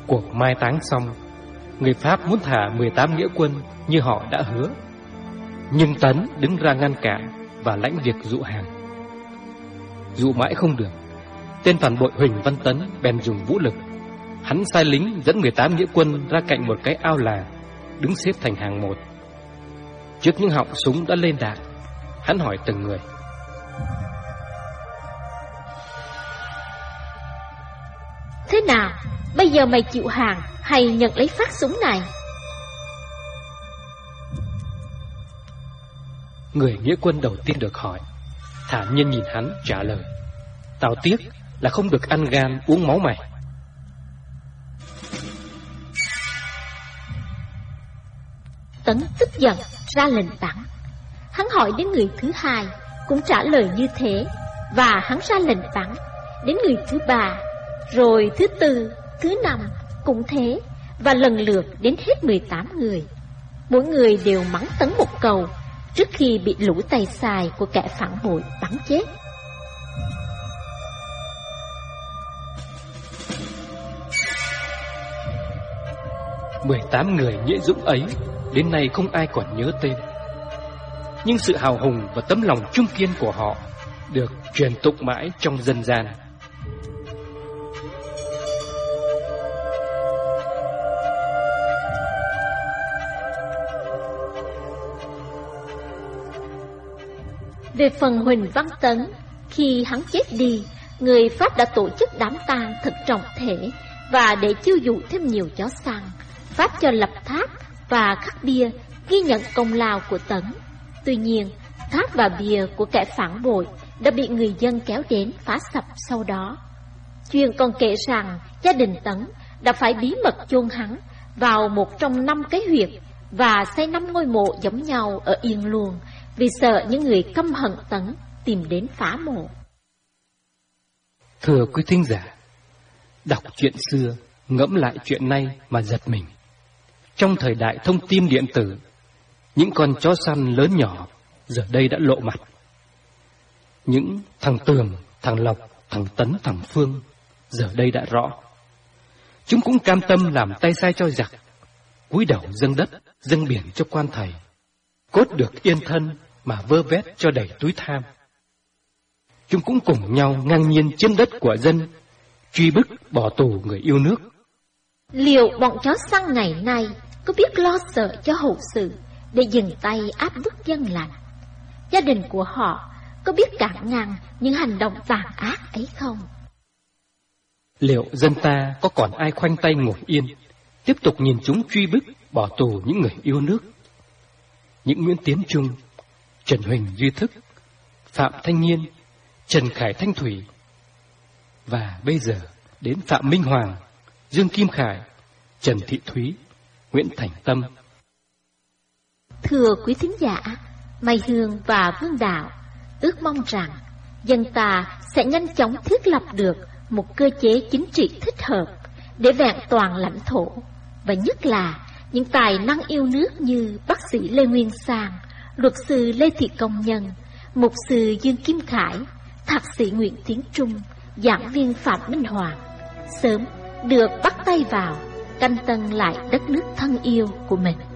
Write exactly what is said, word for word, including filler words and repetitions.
Cuộc mai táng xong, người Pháp muốn thả mười tám nghĩa quân như họ đã hứa, nhưng Tấn đứng ra ngăn cản và lãnh việc dụ hàng. Dụ mãi không được, tên phản bội Huỳnh Văn Tấn bèn dùng vũ lực. Hắn sai lính dẫn mười tám nghĩa quân ra cạnh một cái ao là, đứng xếp thành hàng một. Trước những họng súng đã lên đạn, hắn hỏi từng người: Thế nào, bây giờ mày chịu hàng hay nhận lấy phát súng này? Người nghĩa quân đầu tiên được hỏi thản nhiên nhìn hắn trả lời: Tao tiếc là không được ăn gan uống máu mày. Tấn tức giận ra lệnh bắn. Hắn hỏi đến người thứ hai cũng trả lời như thế, và hắn ra lệnh bắn đến người thứ ba, rồi thứ tư, thứ năm cũng thế, và lần lượt đến hết mười tám người. Mỗi người đều mắng Tấn một câu trước khi bị lũ tay sai của kẻ phản bội bắn chết. Mười tám người nghĩa dũng ấy đến nay không ai còn nhớ tên, nhưng sự hào hùng và tấm lòng trung kiên của họ được truyền tụng mãi trong dân gian. Về phần Huỳnh Văn Tấn, khi hắn chết đi, người Pháp đã tổ chức đám tang thật trọng thể, và để chiêu dụ thêm nhiều chó săn, Pháp cho lập tháp và khắc bia ghi nhận công lao của Tấn. Tuy nhiên, tháp và bia của kẻ phản bội đã bị người dân kéo đến phá sập sau đó. Truyền còn kể rằng gia đình Tấn đã phải bí mật chôn hắn vào một trong năm cái huyệt và xây năm ngôi mộ giống nhau ở Yên Luông, vì sợ những người căm hận Tấn tìm đến phá mộ. Thưa quý thính giả, đọc chuyện xưa, ngẫm lại chuyện nay mà giật mình. Trong thời đại thông tin điện tử, những con chó săn lớn nhỏ giờ đây đã lộ mặt. Những thằng Tường, thằng Lộc, thằng Tấn, thằng Phương giờ đây đã rõ. Chúng cũng cam tâm làm tay sai cho giặc, cúi đầu dâng đất, dâng biển cho quan thầy, cốt được yên thân mà vơ vét cho đầy túi tham. Chúng cũng cùng nhau ngang nhiên chiếm đất của dân, truy bức bỏ tù người yêu nước. Liệu bọn chó săn ngày nay có biết lo sợ cho hậu sự để dừng tay áp bức dân lành? Gia đình của họ có biết cản ngăn những hành động tàn ác ấy không? Liệu dân ta có còn ai khoanh tay ngồi yên, tiếp tục nhìn chúng truy bức bỏ tù những người yêu nước? Những Nguyễn Tiến Trung, Trần Huỳnh Duy Thức, Phạm Thanh Nhiên, Trần Khải Thanh Thủy, và bây giờ đến Phạm Minh Hoàng, Dương Kim Khải, Trần Thị Thúy, Nguyễn Thành Tâm. Thưa quý thính giả, Mai Hương và Vương Đạo ước mong rằng dân ta sẽ nhanh chóng thiết lập được một cơ chế chính trị thích hợp để vẹn toàn lãnh thổ, và nhất là những tài năng yêu nước như bác sĩ Lê Nguyên Sang, luật sư Lê Thị Công Nhân, mục sư Dương Kim Khải, thạc sĩ Nguyễn Tiến Trung, giảng viên Phạm Minh Hoàng sớm được bắt tay vào canh tân lại đất nước thân yêu của mình.